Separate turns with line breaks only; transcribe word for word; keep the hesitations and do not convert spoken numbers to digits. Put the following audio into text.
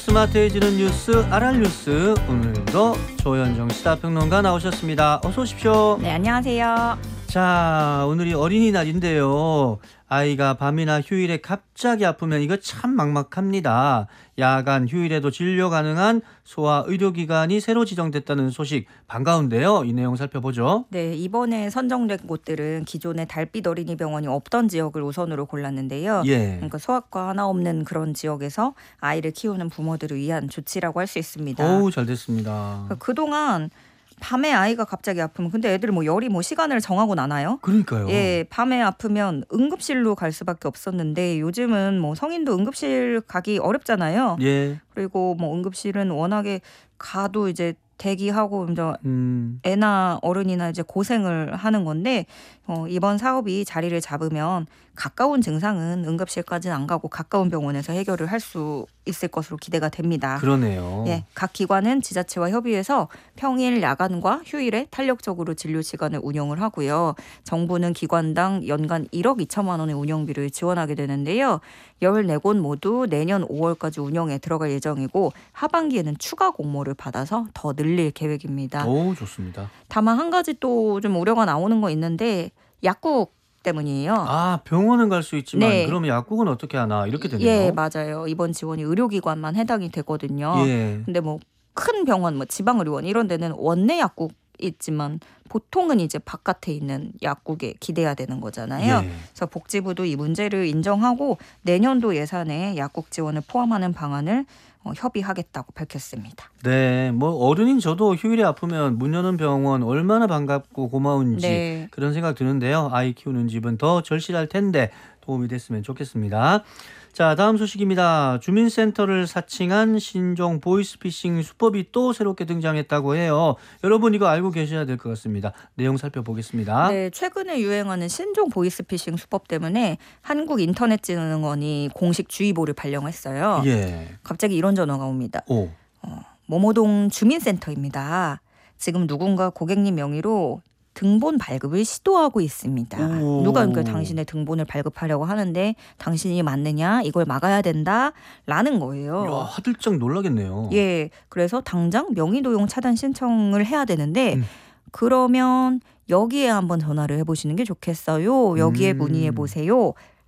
스마트해지는 뉴스 알알뉴스, 오늘도 조현정 시사평론가 나오셨습니다. 어서 오십시오.
네, 안녕하세요.
자, 오늘이 어린이날인데요. 아이가 밤이나 휴일에 갑자기 아프면 이거 참 막막합니다. 야간 휴일에도 진료 가능한 소아 의료기관이 새로 지정됐다는 소식 반가운데요. 이 내용 살펴보죠.
네, 이번에 선정된 곳들은 기존에 달빛 어린이 병원이 없던 지역을 우선으로 골랐는데요.
예.
그러니까 소아과 하나 없는 그런 지역에서 아이를 키우는 부모들을 위한 조치라고 할 수 있습니다.
어우, 잘 됐습니다.
그러니까 그동안 밤에 아이가 갑자기 아프면, 근데 애들 뭐 열이 뭐 시간을 정하고 나나요?
그러니까요.
예, 밤에 아프면 응급실로 갈 수밖에 없었는데 요즘은 뭐 성인도 응급실 가기 어렵잖아요.
예.
그리고 뭐 응급실은 워낙에 가도 이제 대기하고 이제
음.
애나 어른이나 이제 고생을 하는 건데, 어, 이번 사업이 자리를 잡으면 가까운 증상은 응급실까지는 안 가고 가까운 병원에서 해결을 할 수 있을 것으로 기대가 됩니다.
그러네요.
예, 각 기관은 지자체와 협의해서 평일, 야간과 휴일에 탄력적으로 진료 시간을 운영을 하고요. 정부는 기관당 연간 일억 이천만 원의 운영비를 지원하게 되는데요. 열네 곳 모두 내년 오월까지 운영에 들어갈 예정이고 하반기에는 추가 공모를 받아서 더 늘릴 계획입니다.
오, 좋습니다.
다만 한 가지 또 좀 우려가 나오는 거 있는데, 약국 때문이에요.
아, 병원은 갈 수 있지만
네.
그러면 약국은 어떻게 하나, 이렇게 되네요.
예, 맞아요. 이번 지원이 의료기관만 해당이 되거든요.
예.
근데 뭐 큰 병원, 뭐 지방의료원 이런 데는 원내 약국 있지만 보통은 이제 바깥에 있는 약국에 기대야 되는 거잖아요.
예.
그래서 복지부도 이 문제를 인정하고 내년도 예산에 약국 지원을 포함하는 방안을 어, 협의하겠다고 밝혔습니다.
네, 뭐 어른인 저도 휴일에 아프면 문 여는 병원 얼마나 반갑고 고마운지
네.
그런 생각 드는데요. 아이 키우는 집은 더 절실할 텐데 도움이 됐으면 좋겠습니다. 자, 다음 소식입니다. 주민센터를 사칭한 신종 보이스피싱 수법이 또 새롭게 등장했다고 해요. 여러분 이거 알고 계셔야 될 것 같습니다. 내용 살펴보겠습니다.
네, 최근에 유행하는 신종 보이스피싱 수법 때문에 한국인터넷진흥원이 공식 주의보를 발령했어요.
예.
갑자기 이런 전화가 옵니다.
오.
모모동 주민센터입니다. 지금 누군가 고객님 명의로 등본 발급을 시도하고 있습니다.
오.
누가 그러니까 당신의 등본을 발급하려고 하는데 당신이 맞느냐, 이걸 막아야 된다라는 거예요.
야, 화들짝 놀라겠네요.
예, 그래서 당장 명의 도용 차단 신청을 해야 되는데
음.
그러면 여기에 한번 전화를 해보시는 게 좋겠어요. 여기에
음.
문의해 보세요.